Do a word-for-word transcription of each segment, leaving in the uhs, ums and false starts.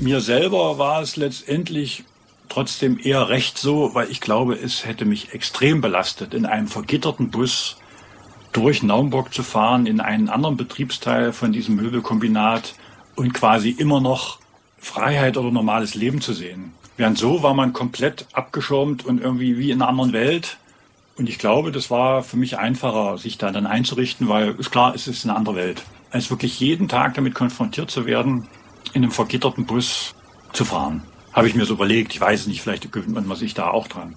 Mir selber war es letztendlich trotzdem eher recht so, weil ich glaube, es hätte mich extrem belastet, in einem vergitterten Bus durch Naumburg zu fahren, in einen anderen Betriebsteil von diesem Möbelkombinat und quasi immer noch Freiheit oder normales Leben zu sehen. Während so war man komplett abgeschirmt und irgendwie wie in einer anderen Welt. Und ich glaube, das war für mich einfacher, sich da dann einzurichten, weil ist klar, es ist eine andere Welt. Als wirklich jeden Tag damit konfrontiert zu werden, in einem vergitterten Bus zu fahren. Habe ich mir so überlegt. Ich weiß nicht, vielleicht gewöhnt man sich da auch dran.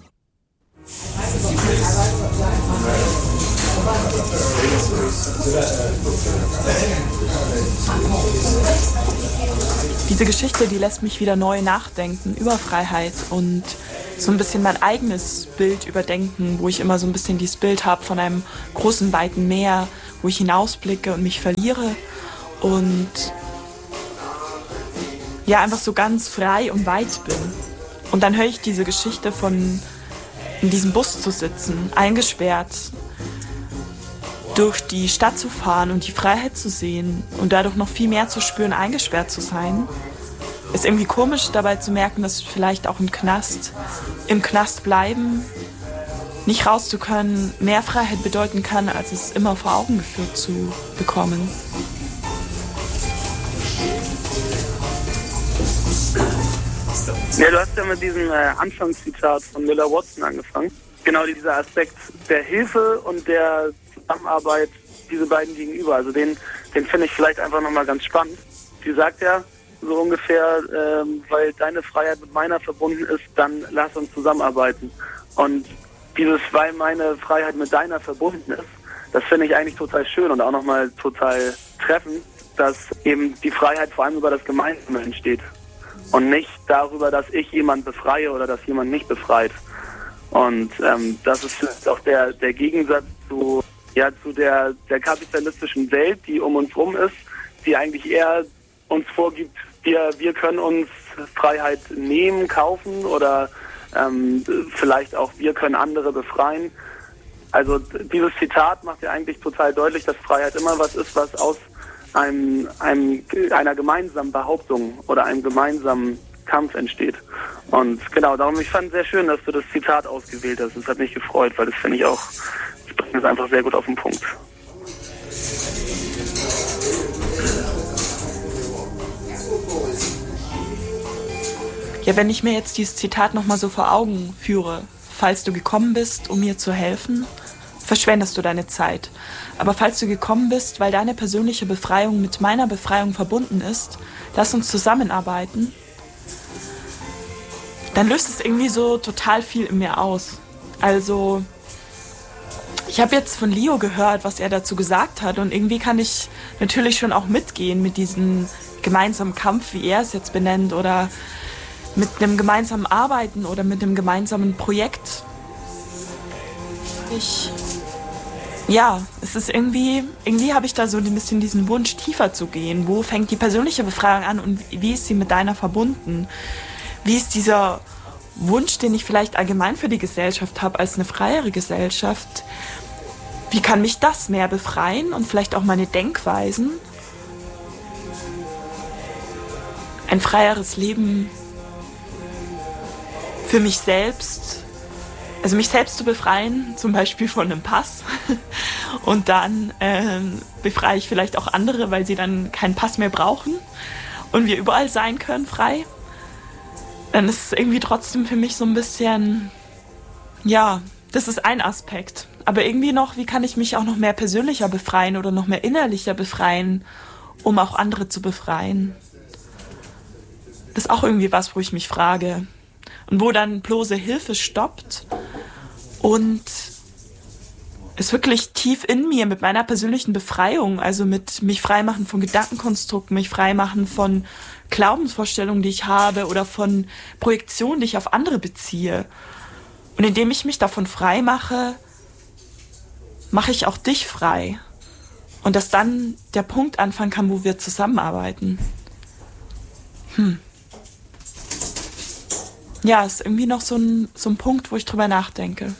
Diese Geschichte, die lässt mich wieder neu nachdenken über Freiheit und so ein bisschen mein eigenes Bild überdenken, wo ich immer so ein bisschen dieses Bild habe von einem großen, weiten Meer, wo ich hinausblicke und mich verliere und ja, einfach so ganz frei und weit bin. Und dann höre ich diese Geschichte von in diesem Bus zu sitzen, eingesperrt, durch die Stadt zu fahren und die Freiheit zu sehen und dadurch noch viel mehr zu spüren, eingesperrt zu sein. Ist irgendwie komisch dabei zu merken, dass vielleicht auch im Knast, im Knast bleiben, nicht raus zu können, mehr Freiheit bedeuten kann, als es immer vor Augen geführt zu bekommen. Ja, du hast ja mit diesem äh, Anfangszitat von Miller Watson angefangen. Genau dieser Aspekt der Hilfe und der Zusammenarbeit, diese beiden gegenüber. Also den, den finde ich vielleicht einfach nochmal ganz spannend. Sie sagt ja so ungefähr, ähm, weil deine Freiheit mit meiner verbunden ist, dann lass uns zusammenarbeiten. Und dieses, weil meine Freiheit mit deiner verbunden ist, das finde ich eigentlich total schön und auch nochmal total treffend, dass eben die Freiheit vor allem über das Gemeinsame entsteht. Und nicht darüber, dass ich jemand befreie oder dass jemand mich befreit. Und ähm, das ist vielleicht auch der, der Gegensatz zu, ja, zu der, der kapitalistischen Welt, die um uns rum ist, die eigentlich eher uns vorgibt, wir, wir können uns Freiheit nehmen, kaufen oder ähm, vielleicht auch wir können andere befreien. Also dieses Zitat macht ja eigentlich total deutlich, dass Freiheit immer was ist, was aus Einem, einem, einer gemeinsamen Behauptung oder einem gemeinsamen Kampf entsteht. Und genau, darum, ich fand sehr schön, dass du das Zitat ausgewählt hast. Das hat mich gefreut, weil das finde ich auch, das bringt es einfach sehr gut auf den Punkt. Ja, wenn ich mir jetzt dieses Zitat nochmal so vor Augen führe, falls du gekommen bist, um mir zu helfen, verschwendest du deine Zeit. Aber falls du gekommen bist, weil deine persönliche Befreiung mit meiner Befreiung verbunden ist, lass uns zusammenarbeiten, dann löst es irgendwie so total viel in mir aus. Also, ich habe jetzt von Leo gehört, was er dazu gesagt hat und irgendwie kann ich natürlich schon auch mitgehen mit diesem gemeinsamen Kampf, wie er es jetzt benennt, oder mit einem gemeinsamen Arbeiten oder mit einem gemeinsamen Projekt. Ich... Ja, es ist irgendwie, irgendwie habe ich da so ein bisschen diesen Wunsch, tiefer zu gehen. Wo fängt die persönliche Befreiung an und wie ist sie mit deiner verbunden? Wie ist dieser Wunsch, den ich vielleicht allgemein für die Gesellschaft habe, als eine freiere Gesellschaft? Wie kann mich das mehr befreien und vielleicht auch meine Denkweisen? Ein freieres Leben für mich selbst. Also mich selbst zu befreien, zum Beispiel von einem Pass. Und dann ähm, befreie ich vielleicht auch andere, weil sie dann keinen Pass mehr brauchen und wir überall sein können, frei. Dann ist es irgendwie trotzdem für mich so ein bisschen, ja, das ist ein Aspekt. Aber irgendwie noch, wie kann ich mich auch noch mehr persönlicher befreien oder noch mehr innerlicher befreien, um auch andere zu befreien? Das ist auch irgendwie was, wo ich mich frage. Und wo dann bloße Hilfe stoppt und es wirklich tief in mir mit meiner persönlichen Befreiung, also mit mich freimachen von Gedankenkonstrukten, mich freimachen von Glaubensvorstellungen, die ich habe oder von Projektionen, die ich auf andere beziehe. Und indem ich mich davon frei mache, mache ich auch dich frei. Und dass dann der Punkt anfangen kann, wo wir zusammenarbeiten. Hm. Ja, ist irgendwie noch so ein, so ein Punkt, wo ich drüber nachdenke.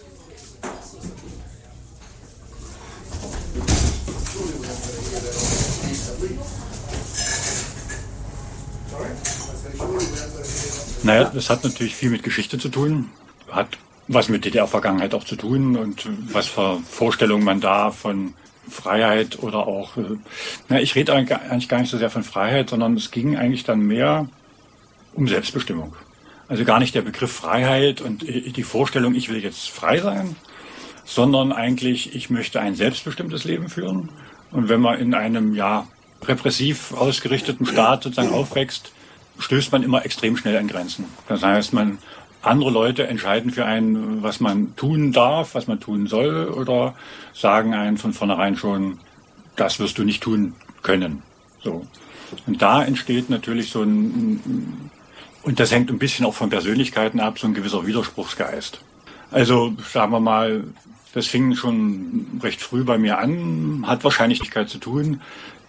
Naja, das hat natürlich viel mit Geschichte zu tun, hat was mit D D R-Vergangenheit auch zu tun und was für Vorstellungen man da von Freiheit oder auch, na, ich rede eigentlich gar nicht so sehr von Freiheit, sondern es ging eigentlich dann mehr um Selbstbestimmung. Also gar nicht der Begriff Freiheit und die Vorstellung, ich will jetzt frei sein, sondern eigentlich, ich möchte ein selbstbestimmtes Leben führen. Und wenn man in einem, ja, repressiv ausgerichteten Staat sozusagen aufwächst, stößt man immer extrem schnell an Grenzen. Das heißt, man, andere Leute entscheiden für einen, was man tun darf, was man tun soll, oder sagen einen von vornherein schon, das wirst du nicht tun können. So. Und da entsteht natürlich so ein, und das hängt ein bisschen auch von Persönlichkeiten ab, so ein gewisser Widerspruchsgeist. Also, sagen wir mal, das fing schon recht früh bei mir an, hat Wahrscheinlichkeit zu tun.